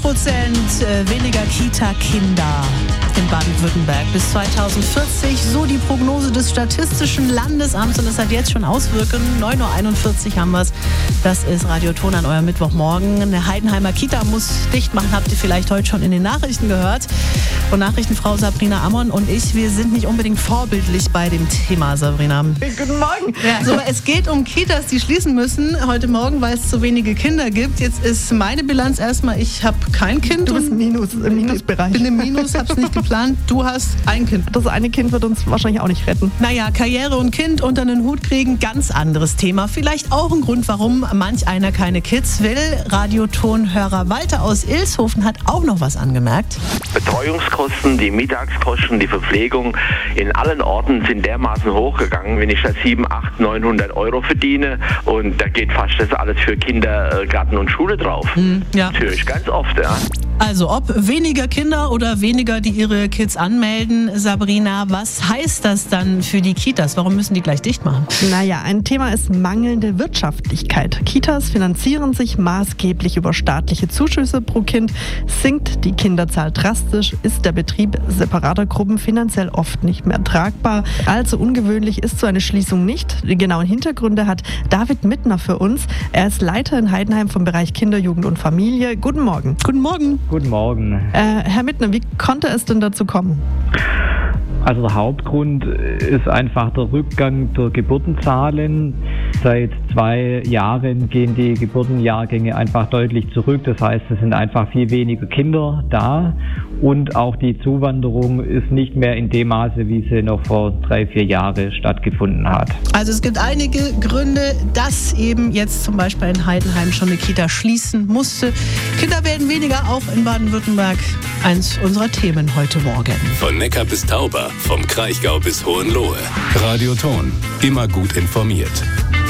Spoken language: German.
weniger Kita-Kinder in Baden-Württemberg bis 2040. So die Prognose des Statistischen Landesamts. Und das hat jetzt schon Auswirkungen. 9.41 Uhr haben wir es. Das ist Radio Ton an eurem Mittwochmorgen. Eine Heidenheimer Kita muss dicht machen. Habt ihr vielleicht heute schon in den Nachrichten gehört. Und Nachrichtenfrau Sabrina Ammon und ich, wir sind nicht unbedingt vorbildlich bei dem Thema, Sabrina. Guten Morgen. Ja, so, es geht um Kitas, die schließen müssen heute Morgen, weil es zu wenige Kinder gibt. Jetzt ist meine Bilanz erstmal, ich habe kein Kind. Du bist im Minusbereich. Ich bin im Minus, habe es nicht geplant. Du hast ein Kind. Das eine Kind wird uns wahrscheinlich auch nicht retten. Naja, Karriere und Kind unter den Hut kriegen, ganz anderes Thema. Vielleicht auch ein Grund, warum manch einer keine Kids will. Radiotonhörer Walter aus Ilshofen hat auch noch was angemerkt. Betreuungskosten, die Mittagskosten, die Verpflegung in allen Orten sind dermaßen hochgegangen, wenn ich da 700, 800, 900 Euro verdiene und da geht fast das alles für Kindergarten und Schule drauf. Ja. Das höre ich ganz oft, ja. Also ob weniger Kinder oder weniger, die ihre Kids anmelden, Sabrina, was heißt das dann für die Kitas? Warum müssen die gleich dicht machen? Naja, ein Thema ist mangelnde Wirtschaftlichkeit. Kitas finanzieren sich maßgeblich über staatliche Zuschüsse pro Kind. Sinkt die Kinderzahl drastisch, ist der Betrieb separater Gruppen finanziell oft nicht mehr tragbar. Allzu ungewöhnlich ist so eine Schließung nicht. Die genauen Hintergründe hat David Mittner für uns. Er ist Leiter in Heidenheim vom Bereich Kinder, Jugend und Familie. Guten Morgen. Guten Morgen. Guten Morgen. Herr Mittner, wie konnte es denn dazu kommen? Also der Hauptgrund ist einfach der Rückgang der Geburtenzahlen. Seit 2 Jahren gehen die Geburtenjahrgänge einfach deutlich zurück. Das heißt, es sind einfach viel weniger Kinder da und auch die Zuwanderung ist nicht mehr in dem Maße, wie sie noch vor 3-4 Jahren stattgefunden hat. Also es gibt einige Gründe, dass eben jetzt zum Beispiel in Heidenheim schon eine Kita schließen musste. Kinder werden weniger, auch in Baden-Württemberg. Eins unserer Themen heute Morgen. Von Neckar bis Tauber, vom Kraichgau bis Hohenlohe. Radio Ton, immer gut informiert.